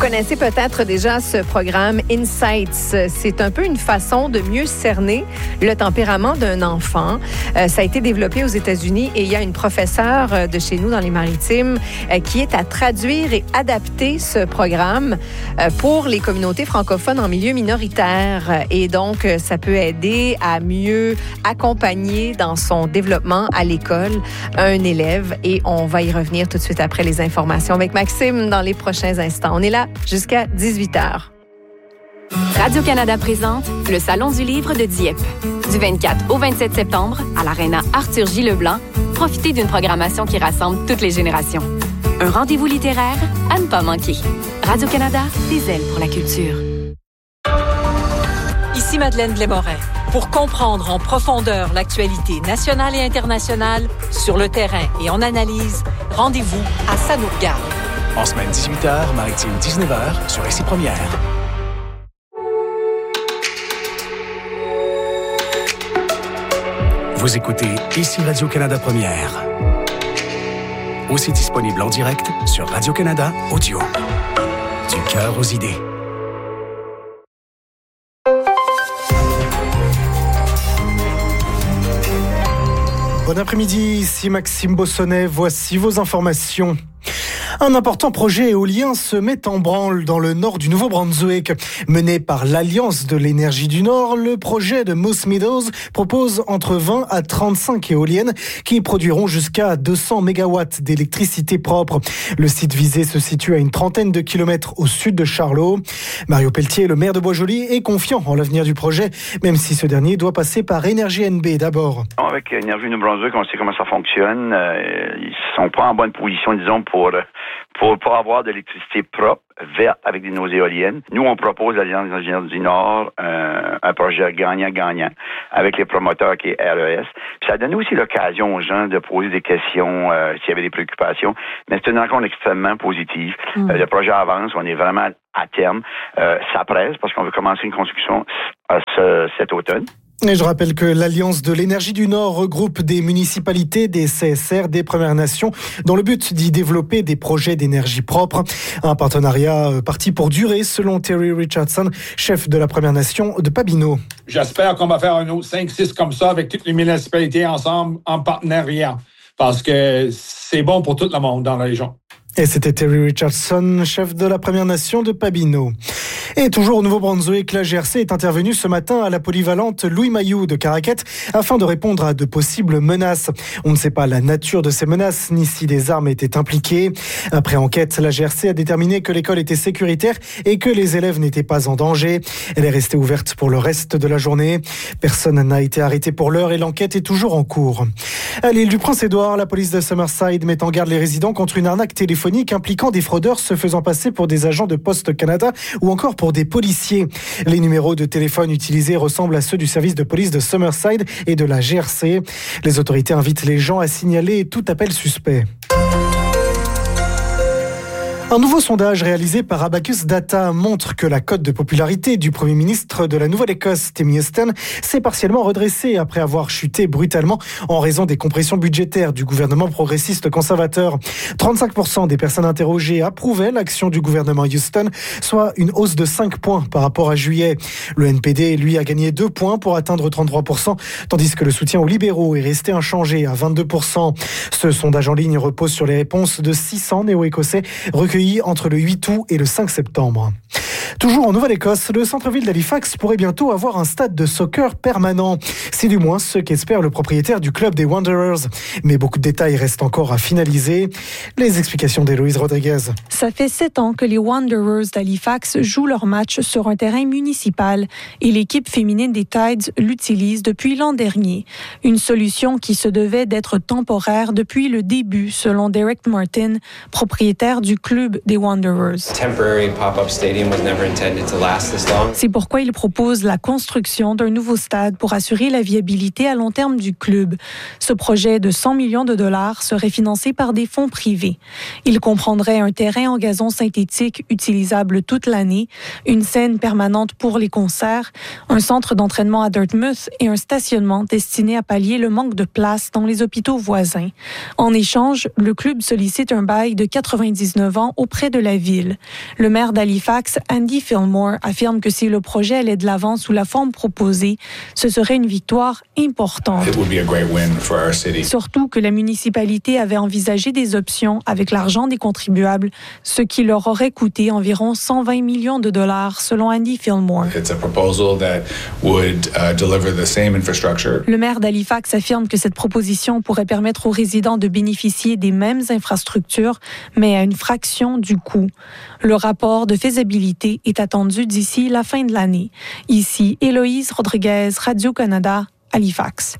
connaissez peut-être déjà ce programme Insights. C'est un peu une façon de mieux cerner le tempérament d'un enfant. Ça a été développé aux États-Unis et il y a une professeure de chez nous dans les Maritimes qui est à traduire et adapter ce programme pour les communautés francophones en milieu minoritaire. Et donc, ça peut aider à mieux accompagner dans son développement à l'école un élève. Et on va y revenir tout de suite après les informations avec Maxime dans les prochains instants. On est là jusqu'à 18h. Radio-Canada présente le Salon du livre de Dieppe. Du 24 au 27 septembre, à l'Aréna Arthur J. Leblanc, profitez d'une programmation qui rassemble toutes les générations. Un rendez-vous littéraire à ne pas manquer. Radio-Canada, des ailes pour la culture. Ici Madeleine Blais-Morin. Pour comprendre en profondeur l'actualité nationale et internationale, sur le terrain et en analyse, rendez-vous à Ça nous regarde. En semaine 18h, maritime 19h, sur Ici Première. Vous écoutez Ici Radio-Canada Première. Aussi disponible en direct sur Radio-Canada Audio. Du cœur aux idées. Bon après-midi, ici Maxime Bossonnet, voici vos informations. Un important projet éolien se met en branle dans le nord du Nouveau-Brunswick. Mené par l'Alliance de l'énergie du Nord, le projet de Moose Meadows propose entre 20 à 35 éoliennes qui produiront jusqu'à 200 mégawatts d'électricité propre. Le site visé se situe à une trentaine de kilomètres au sud de Charlot. Mario Pelletier, le maire de Bois-Joli, est confiant en l'avenir du projet, même si ce dernier doit passer par Énergie NB d'abord. Avec Énergie Nouveau-Brunswick, on sait comment ça fonctionne. Ils sont pas en bonne position, disons, pour avoir de l'électricité propre, verte, avec nos éoliennes. Nous, on propose à l'Alliance des ingénieurs du Nord un projet gagnant-gagnant avec les promoteurs qui est RES. Puis ça a donné aussi l'occasion aux gens de poser des questions s'il y avait des préoccupations. Mais c'est une rencontre extrêmement positive. Le projet avance, on est vraiment à terme. Ça presse parce qu'on veut commencer une construction cet automne. Et je rappelle que l'Alliance de l'énergie du Nord regroupe des municipalités, des CSR, des Premières Nations, dans le but d'y développer des projets d'énergie propre. Un partenariat parti pour durer, selon Terry Richardson, chef de la Première Nation de Pabineau. J'espère qu'on va faire un autre 5-6 comme ça avec toutes les municipalités ensemble en partenariat, parce que c'est bon pour tout le monde dans la région. Et c'était Terry Richardson, chef de la Première Nation de Pabineau. Et toujours au Nouveau-Brunswick, la GRC est intervenue ce matin à la polyvalente Louis Mailloux de Caraquette afin de répondre à de possibles menaces. On ne sait pas la nature de ces menaces ni si des armes étaient impliquées. Après enquête, la GRC a déterminé que l'école était sécuritaire et que les élèves n'étaient pas en danger. Elle est restée ouverte pour le reste de la journée. Personne n'a été arrêté pour l'heure et l'enquête est toujours en cours. À l'île du Prince-Édouard, la police de Summerside met en garde les résidents contre une arnaque téléphonique impliquant des fraudeurs se faisant passer pour des agents de Poste Canada ou encore pour des policiers. Les numéros de téléphone utilisés ressemblent à ceux du service de police de Summerside et de la GRC. Les autorités invitent les gens à signaler tout appel suspect. Un nouveau sondage réalisé par Abacus Data montre que la cote de popularité du Premier ministre de la Nouvelle-Écosse, Tim Huston, s'est partiellement redressée après avoir chuté brutalement en raison des compressions budgétaires du gouvernement progressiste conservateur. 35% des personnes interrogées approuvaient l'action du gouvernement Huston, soit une hausse de 5 points par rapport à juillet. Le NPD, lui, a gagné 2 points pour atteindre 33%, tandis que le soutien aux libéraux est resté inchangé à 22%. Ce sondage en ligne repose sur les réponses de 600 néo-écossais recueillis entre le 8 août et le 5 septembre. Toujours en Nouvelle-Écosse, le centre-ville d'Halifax pourrait bientôt avoir un stade de soccer permanent. C'est du moins ce qu'espère le propriétaire du club des Wanderers. Mais beaucoup de détails restent encore à finaliser. Les explications d'Héloïse Rodriguez. Ça fait 7 ans que les Wanderers d'Halifax jouent leur match sur un terrain municipal et l'équipe féminine des Tides l'utilise depuis l'an dernier. Une solution qui se devait d'être temporaire depuis le début, selon Derek Martin, propriétaire du club des Wanderers. Temporary pop-up stadium was never C'est pourquoi il propose la construction d'un nouveau stade pour assurer la viabilité à long terme du club. Ce projet de 100 millions de dollars serait financé par des fonds privés. Il comprendrait un terrain en gazon synthétique utilisable toute l'année, une scène permanente pour les concerts, un centre d'entraînement à Dartmouth et un stationnement destiné à pallier le manque de place dans les hôpitaux voisins. En échange, le club sollicite un bail de 99 ans auprès de la ville. Le maire d'Halifax, Andy Fillmore, affirme que si le projet allait de l'avant sous la forme proposée, ce serait une victoire importante. Surtout que la municipalité avait envisagé des options avec l'argent des contribuables, ce qui leur aurait coûté environ 120 millions de dollars, selon Andy Fillmore. Le maire d'Halifax affirme que cette proposition pourrait permettre aux résidents de bénéficier des mêmes infrastructures, mais à une fraction du coût. Le rapport de faisabilité est attendu d'ici la fin de l'année. Ici, Héloïse Rodriguez, Radio-Canada, Halifax.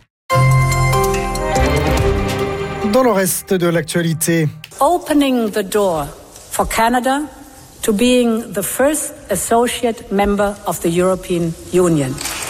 Dans le reste de l'actualité, opening the door for Canada to being the first associate member of the European Union.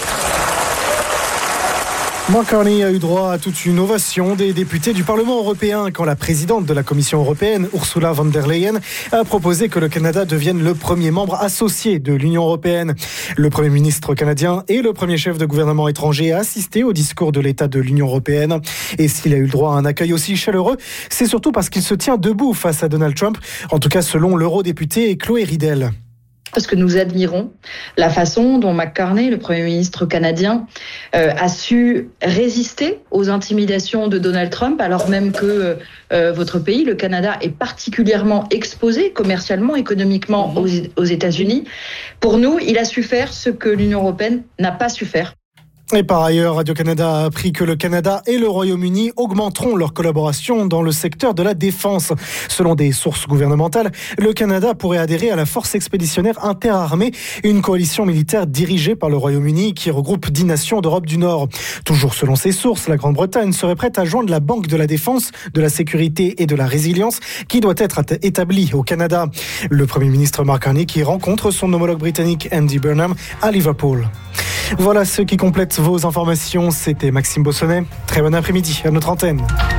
Mark Carney a eu droit à toute une ovation des députés du Parlement européen quand la présidente de la Commission européenne, Ursula von der Leyen, a proposé que le Canada devienne le premier membre associé de l'Union européenne. Le Premier ministre canadien et le premier chef de gouvernement étranger a assisté au discours de l'État de l'Union européenne. Et s'il a eu le droit à un accueil aussi chaleureux, c'est surtout parce qu'il se tient debout face à Donald Trump, en tout cas selon l'eurodéputée Chloé Ridel. Parce que nous admirons la façon dont Mark Carney, le Premier ministre canadien, a su résister aux intimidations de Donald Trump, alors même que votre pays, le Canada, est particulièrement exposé commercialement, économiquement aux États-Unis. Pour nous, il a su faire ce que l'Union européenne n'a pas su faire. Et par ailleurs, Radio-Canada a appris que le Canada et le Royaume-Uni augmenteront leur collaboration dans le secteur de la défense. Selon des sources gouvernementales, le Canada pourrait adhérer à la Force expéditionnaire interarmée, une coalition militaire dirigée par le Royaume-Uni qui regroupe 10 nations d'Europe du Nord. Toujours selon ces sources, la Grande-Bretagne serait prête à joindre la Banque de la Défense, de la Sécurité et de la Résilience qui doit être établie au Canada. Le Premier ministre Mark Carney qui rencontre son homologue britannique Andy Burnham à Liverpool. Voilà ce qui complète vos informations. C'était Maxime Bossonnet. Très bon après-midi à notre antenne.